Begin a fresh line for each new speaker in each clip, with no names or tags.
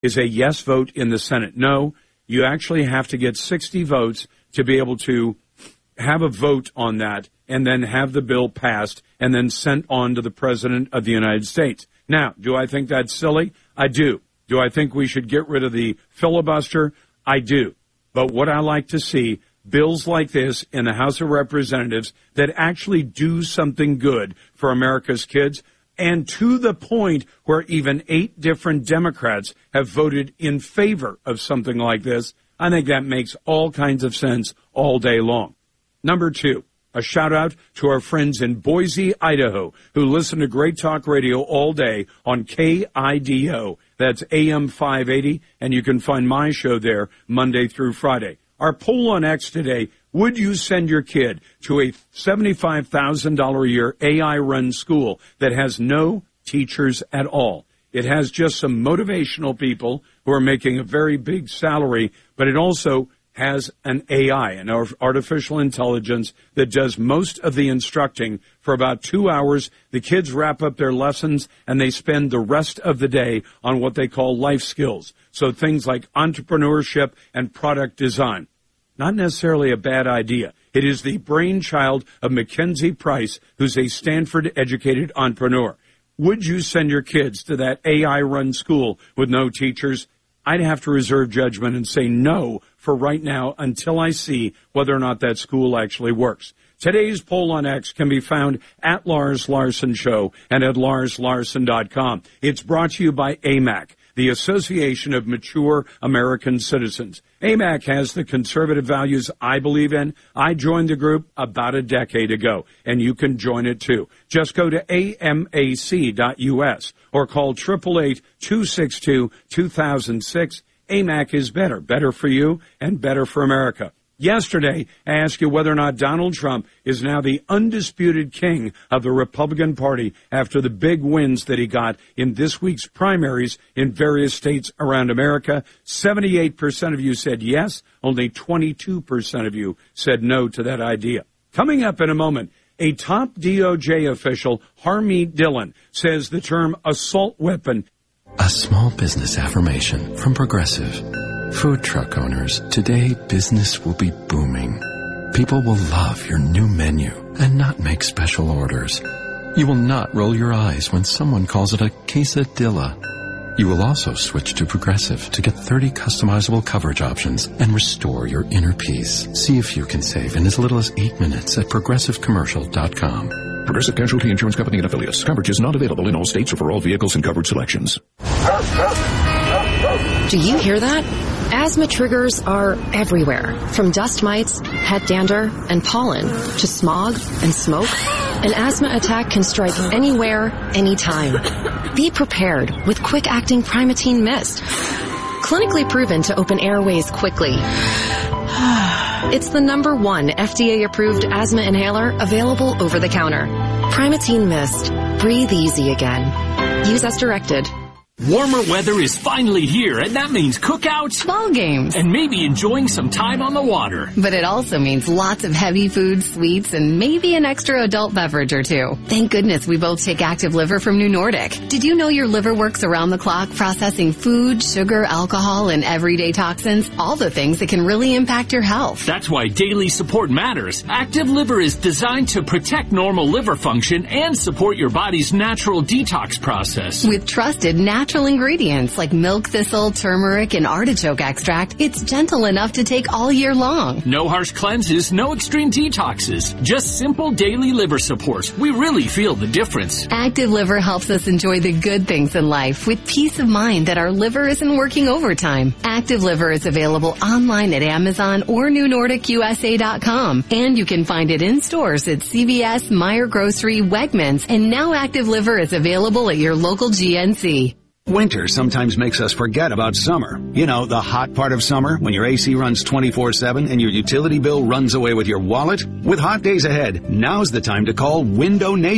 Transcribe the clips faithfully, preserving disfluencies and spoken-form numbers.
is a yes vote in the Senate. No, you actually have to get sixty votes to be able to have a vote on that and then have the bill passed and then sent on to the President of the United States. Now, do I think that's silly? I do. Do I think we should get rid of the filibuster? I do. But what I like to see, bills like this in the House of Representatives that actually do something good for America's kids, and to the point where even eight different Democrats have voted in favor of something like this. I think that makes all kinds of sense all day long. Number two, a shout out to our friends in Boise, Idaho, who listen to Great Talk Radio all day on K I D O. That's A M five eighty, and you can find my show there Monday through Friday. Our poll on X today, would you send your kid to a seventy-five thousand dollars a year A I-run school that has no teachers at all? It has just some motivational people who are making a very big salary, but it also has an A I, an artificial intelligence, that does most of the instructing for about two hours. The kids wrap up their lessons, and they spend the rest of the day on what they call life skills. So things like entrepreneurship and product design. Not necessarily a bad idea. It is the brainchild of Mackenzie Price, who's a Stanford-educated entrepreneur. Would you send your kids to that A I-run school with no teachers? I'd have to reserve judgment and say no for right now until I see whether or not that school actually works. Today's poll on X can be found at Lars Larson Show and at lars larson dot com. It's brought to you by A M A C, the Association of Mature American Citizens. A M A C has the conservative values I believe in. I joined the group about a decade ago, and you can join it too. Just go to A M A C dot U S or call eight eight eight, two six two, two thousand six. A M A C is better, better for you and better for America. Yesterday, I asked you whether or not Donald Trump is now the undisputed king of the Republican Party after the big wins that he got in this week's primaries in various states around America. seventy-eight percent of you said yes. Only twenty-two percent of you said no to that idea. Coming up in a moment, a top D O J official, Harmeet Dillon, says the term assault weapon.
A small business affirmation from Progressive. Food truck owners, today business will be booming. People will love your new menu and not make special orders. You will not roll your eyes when someone calls it a quesadilla. You will also switch to Progressive to get thirty customizable coverage options and restore your inner peace. See if you can save in as little as eight minutes at progressive commercial dot com.
Progressive Casualty Insurance Company and Affiliates. Coverage is not available in all states or for all vehicles and coverage selections.
Do you hear that? Asthma triggers are everywhere, from dust mites, head dander, and pollen, to smog and smoke. An asthma attack can strike anywhere, anytime. Be prepared with quick-acting Primatene Mist. Clinically proven to open airways quickly. It's the number one F D A-approved asthma inhaler available over the counter. Primatene Mist. Breathe easy again. Use as directed.
Warmer weather is finally here, and that means cookouts,
ball games,
and maybe enjoying some time on the water.
But it also means lots of heavy foods, sweets, and maybe an extra adult beverage or two. Thank goodness we both take Active Liver from New Nordic. Did you know your liver works around the clock processing food, sugar, alcohol, and everyday toxins? All the things that can really impact your health.
That's why daily support matters. Active Liver is designed to protect normal liver function and support your body's natural detox process.
With trusted natural Natural ingredients like milk thistle, turmeric, and artichoke extract, it's gentle enough to take all year long.
No harsh cleanses, no extreme detoxes, just simple daily liver support. We really feel the difference.
Active Liver helps us enjoy the good things in life with peace of mind that our liver isn't working overtime. Active Liver is available online at Amazon or new nordic U S A dot com, and you can find it in stores at C V S, Meijer Grocery, Wegmans, and now Active Liver is available at your local G N C.
Winter sometimes makes us forget about summer. You know, the hot part of summer, when your A C runs twenty-four seven and your utility bill runs away with your wallet? With hot days ahead, now's the time to call Window Nation.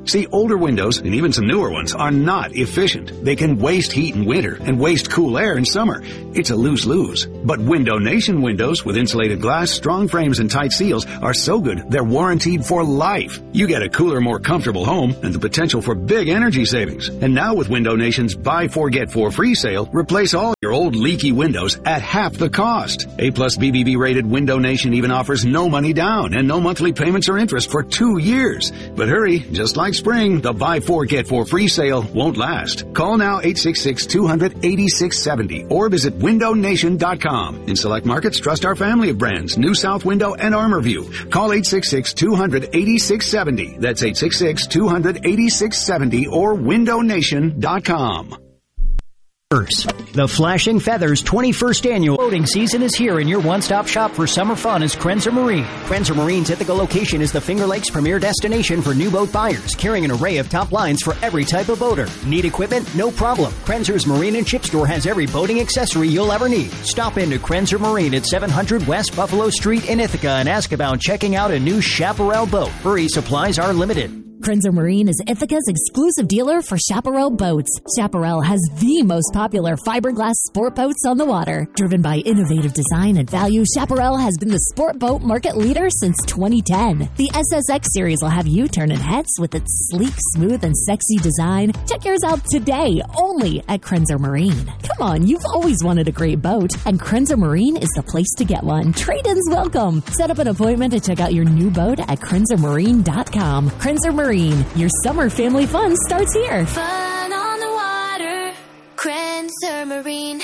See, older windows, and even some newer ones, are not efficient. They can waste heat in winter and waste cool air in summer. It's a lose-lose. But Window Nation windows with insulated glass, strong frames, and tight seals are so good they're warranted for life. You get a cooler, more comfortable home and the potential for big energy savings. And now with Window Nation's Buy Four Get Four free sale, replace all your old leaky windows at half the cost. A plus B B B rated Window Nation even offers no money down and no monthly payments or interest for two years. But hurry, just like spring, the Buy Four Get Four free sale won't last. Call now eight six six, two hundred, eighty-six seventy or visit window nation dot com. In select markets, trust our family of brands, New South Window and Armorview. Call eight six six, two hundred, eighty-six seventy. That's eight six six, two hundred, eighty-six seventy or window nation dot com.
The Flashing Feathers twenty-first Annual Boating Season is here, and your one-stop shop for summer fun is Krenzer Marine. Krenzer Marine's Ithaca location is the Finger Lakes premier destination for new boat buyers, carrying an array of top lines for every type of boater. Need equipment? No problem. Krenzer's Marine and Ship Store has every boating accessory you'll ever need. Stop into Krenzer Marine at seven hundred West Buffalo Street in Ithaca and ask about checking out a new Chaparral boat. Hurry, supplies are limited.
Krenzer Marine is Ithaca's exclusive dealer for Chaparral boats. Chaparral has the most popular fiberglass sport boats on the water. Driven by innovative design and value, Chaparral has been the sport boat market leader since twenty ten. The S S X series will have you turning heads with its sleek, smooth, and sexy design. Check yours out today, only at Krenzer Marine. Come on, you've always wanted a great boat, and Krenzer Marine is the place to get one. Trade-ins welcome. Set up an appointment to check out your new boat at krenzer marine dot com. Krenzer Marine. Your summer family fun starts here.
Fun on the water, Krenzer Marine.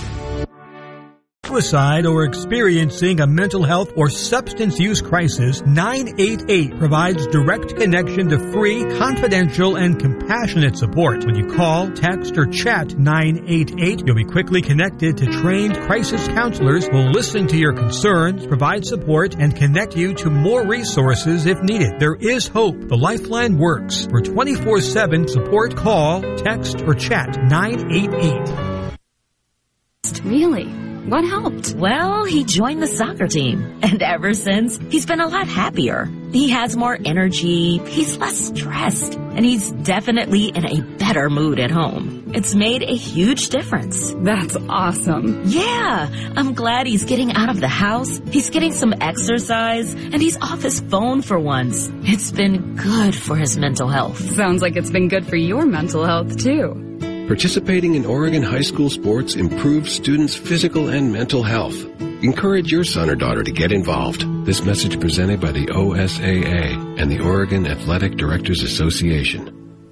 Suicide or experiencing a mental health or substance use crisis, nine eight eight provides direct connection to free, confidential, and compassionate support. When you call, text, or chat nine eight eight, you'll be quickly connected to trained crisis counselors who will listen to your concerns, provide support, and connect you to more resources if needed. There is hope. The Lifeline works. For twenty-four seven support, call, text, or chat nine eight eight.
Really? What helped? Well, he joined the soccer team, and ever since, he's been a lot happier. He has more energy, he's less stressed, and he's definitely in a better mood at home. It's made a huge difference.
That's awesome.
Yeah, I'm glad he's getting out of the house, he's getting some exercise, and he's off his phone for once. It's been good for his mental health.
Sounds like it's been good for your mental health, too.
Participating in Oregon high school sports improves students' physical and mental health. Encourage your son or daughter to get involved. This message presented by the O S A A and the Oregon Athletic Directors Association.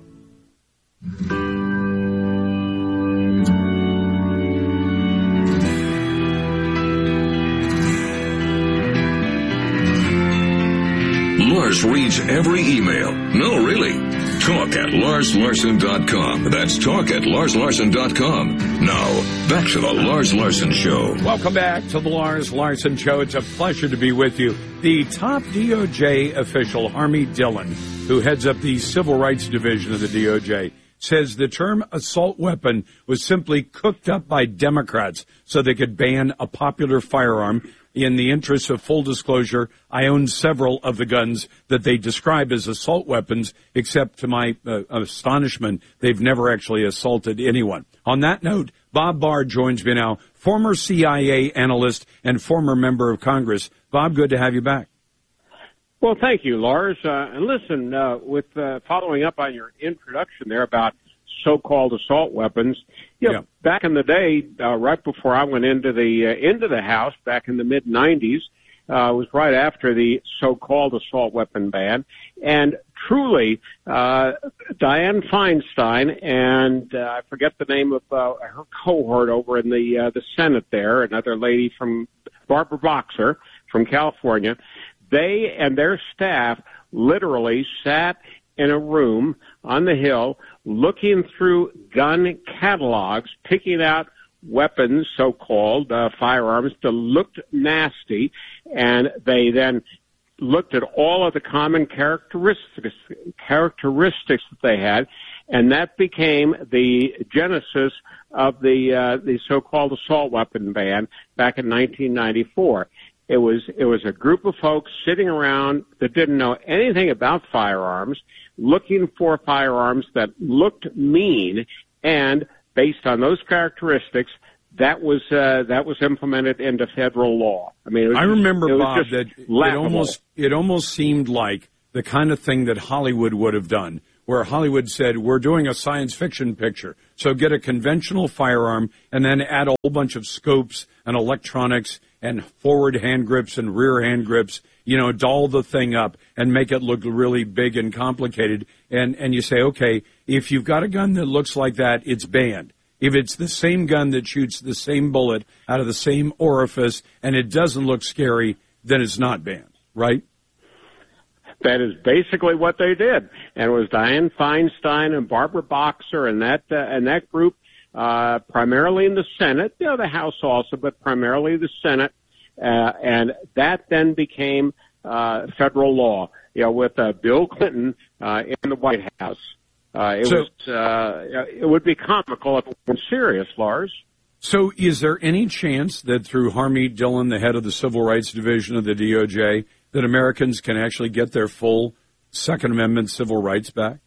Lars reads every email. No, really. Talk at lars larson dot com. That's talk at lars larson dot com. Now, back to the Lars Larson Show.
Welcome back to the Lars Larson Show. It's a pleasure to be with you. The top D O J official, Harmy Dillon, who heads up the Civil Rights Division of the D O J, says the term assault weapon was simply cooked up by Democrats so they could ban a popular firearm. In the interest of full disclosure, I own several of the guns that they describe as assault weapons, except to my uh, astonishment, they've never actually assaulted anyone. On that note, Bob Barr joins me now, former C I A analyst and former member of Congress. Bob, good to have you back.
Well, thank you, Lars. Uh, and listen, uh, with uh, following up on your introduction there about so-called assault weapons, you know, yeah. back in the day, uh, right before I went into the uh, into the House, back in the mid nineties, uh, was right after the so-called assault weapon ban, and truly, uh, Dianne Feinstein and uh, I forget the name of uh, her cohort over in the uh, the Senate there, another lady from Barbara Boxer from California. They and their staff literally sat in a room on the Hill looking through gun catalogs, picking out weapons, so-called uh, firearms, that looked nasty, and they then looked at all of the common characteristics characteristics that they had, and that became the genesis of the uh, the so-called assault weapon ban back in nineteen ninety-four. It was it was a group of folks sitting around that didn't know anything about firearms, looking for firearms that looked mean, and based on those characteristics, that was uh, that was implemented into federal law. I mean, it was
I remember,
just, it
Bob,
was
that
just
it
laughable.
almost it almost seemed like the kind of thing that Hollywood would have done, where Hollywood said, we're doing a science fiction picture, so get a conventional firearm and then add a whole bunch of scopes and electronics and forward hand grips and rear hand grips, you know, doll the thing up and make it look really big and complicated. And, and you say, okay, if you've got a gun that looks like that, it's banned. If it's the same gun that shoots the same bullet out of the same orifice and it doesn't look scary, then it's not banned, right?
That is basically what they did, and it was Dianne Feinstein and Barbara Boxer and that uh, and that group, uh, primarily in the Senate, you know, the House also, but primarily the Senate, uh, and that then became uh, federal law. You know, with uh, Bill Clinton uh, in the White House, uh, it
so,
was uh, it would be comical if it were serious, Lars.
So, is there any chance that through Harmeet Dillon, the head of the Civil Rights Division of the D O J, that Americans can actually get their full Second Amendment civil rights back?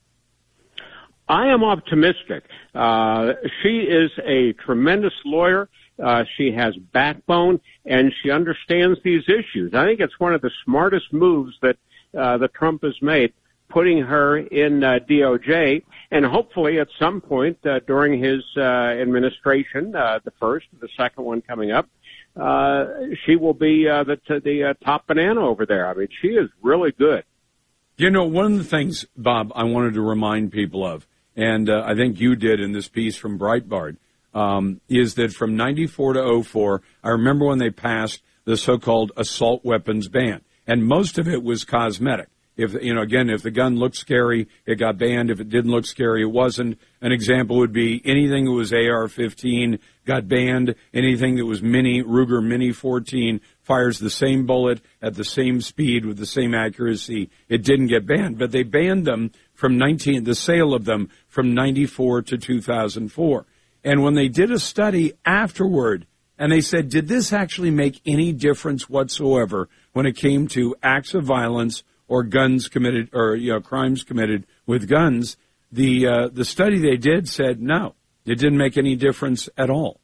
I am optimistic. Uh, she is a tremendous lawyer. Uh, she has backbone, and she understands these issues. I think it's one of the smartest moves that uh, that Trump has made, putting her in uh, D O J, and hopefully at some point uh, during his uh, administration, uh, the first, the second one coming up, uh, she will be uh, the, the uh, top banana over there. I mean, she is really good.
You know, one of the things, Bob, I wanted to remind people of, and uh, I think you did in this piece from Breitbart, um, is that from ninety-four to oh four, I remember when they passed the so-called assault weapons ban, and most of it was cosmetic. If, you know, again, if the gun looked scary, it got banned. If it didn't look scary, it wasn't. An example would be anything that was A R fifteen got banned. Anything that was Mini, Ruger Mini fourteen fires the same bullet at the same speed with the same accuracy. It didn't get banned, but they banned them from nineteen, the sale of them from ninety-four to two thousand four. And when they did a study afterward, and they said, did this actually make any difference whatsoever when it came to acts of violence or guns committed, or, you know, crimes committed with guns, the uh, the study they did said no, it didn't make any difference at all.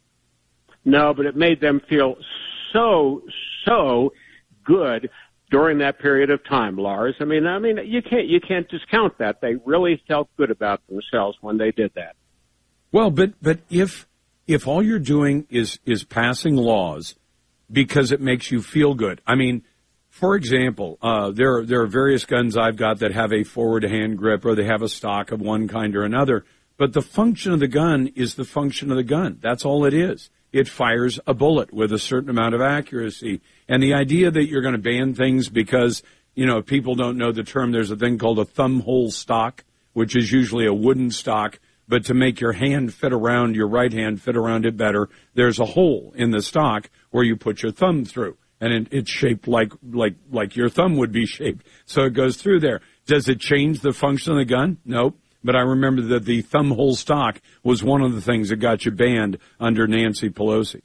No, but it made them feel so so good during that period of time, Lars. I mean, I mean, you can't you can't discount that. They really felt good about themselves when they did that.
Well, but but if if all you're doing is is passing laws because it makes you feel good, I mean. For example, uh, there, there are various guns I've got that have a forward hand grip or they have a stock of one kind or another, but the function of the gun is the function of the gun. That's all it is. It fires a bullet with a certain amount of accuracy. And the idea that you're going to ban things because, you know, people don't know the term, there's a thing called a thumb hole stock, which is usually a wooden stock, but to make your hand fit around, your right hand fit around it better, there's a hole in the stock where you put your thumb through. And it, it's shaped like, like, like your thumb would be shaped. So it goes through there. Does it change the function of the gun? Nope. But I remember that the thumb hole stock was one of the things that got you banned under Nancy Pelosi.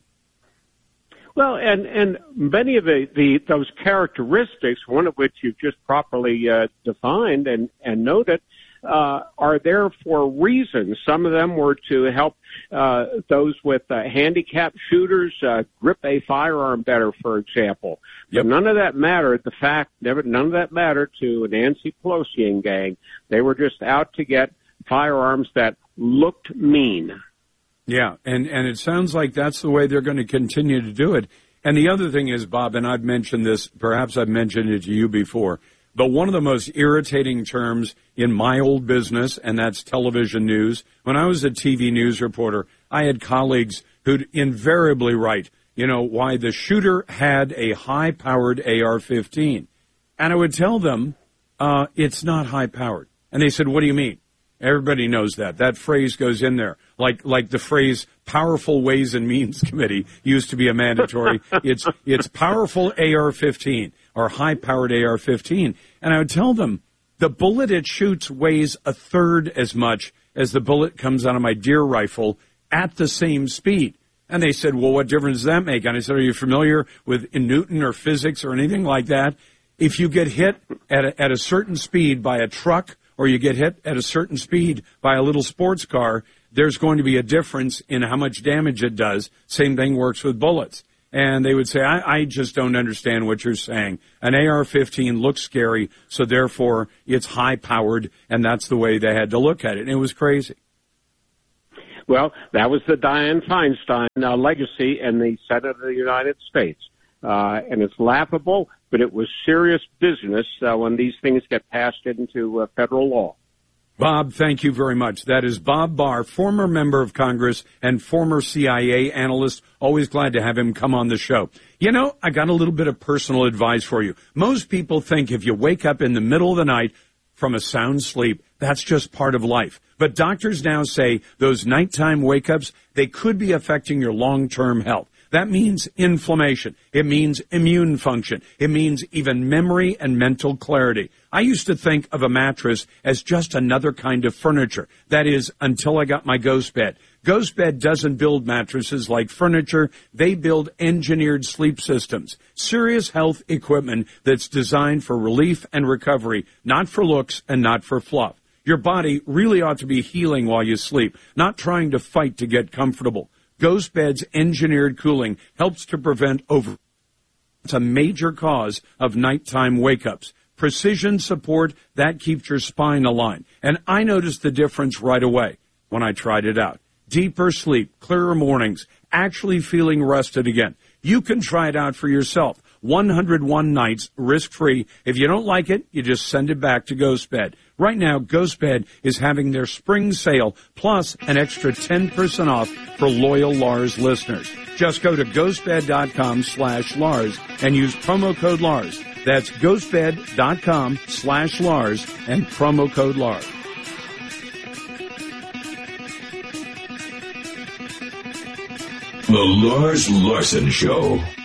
Well, and, and many of the, the, those characteristics, one of which you've just properly uh, defined and, and noted, uh, are there for reasons. Some of them were to help uh, those with uh, handicapped shooters uh, grip a firearm better, for example. Yep. But none of that mattered. The fact, never, none of that mattered to Nancy Pelosi and gang. They were just out to get firearms that looked mean.
Yeah, and, and it sounds like that's the way they're going to continue to do it. And the other thing is, Bob, and I've mentioned this, perhaps I've mentioned it to you before, but one of the most irritating terms in my old business, and that's television news. When I was a T V news reporter, I had colleagues who'd invariably write, you know, why the shooter had a high-powered A R fifteen. And I would tell them, uh, it's not high-powered. And they said, what do you mean? Everybody knows that. That phrase goes in there. Like like the phrase Powerful Ways and Means Committee used to be a mandatory. It's it's powerful A R fifteen or high-powered A R fifteen. And I would tell them, the bullet it shoots weighs a third as much as the bullet comes out of my deer rifle at the same speed. And they said, well, what difference does that make? And I said, are you familiar with Newton or physics or anything like that? If you get hit at a, at a certain speed by a truck, or you get hit at a certain speed by a little sports car, there's going to be a difference in how much damage it does. Same thing works with bullets. And they would say, I, I just don't understand what you're saying. An A R fifteen looks scary, so therefore it's high-powered, and that's the way they had to look at it. And it was crazy.
Well, that was the Dianne Feinstein uh, legacy in the Senate of the United States. Uh, and it's laughable, but it was serious business uh, when these things get passed into uh, federal law.
Bob, thank you very much. That is Bob Barr, former member of Congress and former C I A analyst. Always glad to have him come on the show. You know, I got a little bit of personal advice for you. Most people think if you wake up in the middle of the night from a sound sleep, that's just part of life. But doctors now say those nighttime wake-ups, they could be affecting your long-term health. That means inflammation. It means immune function. It means even memory and mental clarity. I used to think of a mattress as just another kind of furniture. That is, until I got my Ghost Bed. Ghost Bed doesn't build mattresses like furniture. They build engineered sleep systems. Serious health equipment that's designed for relief and recovery, not for looks and not for fluff. Your body really ought to be healing while you sleep, not trying to fight to get comfortable. Ghost Bed's engineered cooling helps to prevent over. It's a major cause of nighttime wake-ups. Precision support, that keeps your spine aligned. And I noticed the difference right away when I tried it out. Deeper sleep, clearer mornings, actually feeling rested again. You can try it out for yourself. one hundred one nights, risk-free. If you don't like it, you just send it back to Ghost Bed. Right now, Ghost Bed is having their spring sale, plus an extra ten percent off for loyal Lars listeners. Just go to ghostbed.com slash Lars and use promo code Lars. That's ghostbed.com slash Lars and promo code Lars.
The Lars Larson Show.